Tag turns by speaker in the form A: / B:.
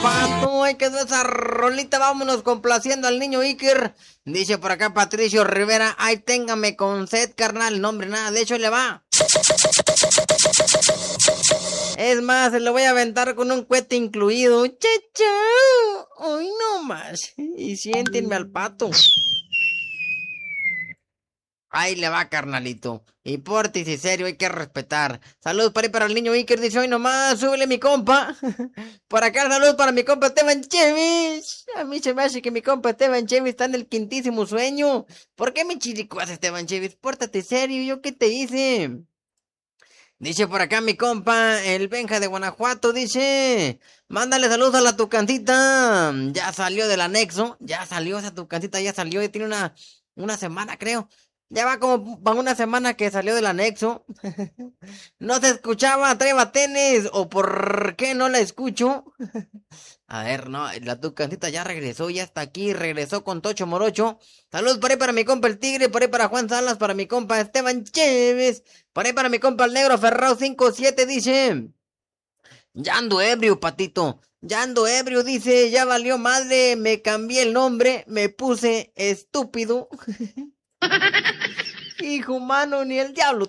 A: Pato, hay que hacer esa rolita, vámonos complaciendo al niño Iker. Dice por acá Patricio Rivera, ay, téngame con sed, carnal. No, hombre, nada, de hecho le va. Es más, se lo voy a aventar con un cohete incluido. ¡Chacha! ¡Ay, no más! Y siéntenme al pato. Ahí le va, carnalito. Y pórtese serio, hay que respetar. Saludos para ahí para el niño Iker, dice hoy nomás, súbele mi compa. Por acá, saludos para mi compa Esteban Chevis. A mí se me hace que mi compa Esteban Chevis está en el quintísimo sueño. ¿Por qué me chiricuas, Esteban Chevis? Pórtate serio, ¿yo qué te hice? Dice por acá mi compa, el Benja de Guanajuato, dice, mándale saludos a la Tucancita. Ya salió del anexo, ya salió esa Tucancita, ya salió, y tiene una semana, creo. Ya va como para una semana que salió del anexo. No se escuchaba, Treva Tenis, o por qué no la escucho. A ver, no, la Tucancita ya regresó, ya está aquí, regresó con Tocho Morocho. Saludos por ahí para mi compa el Tigre, por ahí para Juan Salas, para mi compa Esteban Chévez, por ahí para mi compa el Negro Ferrao 57, dice. Ya ando ebrio, patito, ya ando ebrio, dice, ya valió madre, me cambié el nombre, me puse estúpido. Hijo humano, ni el diablo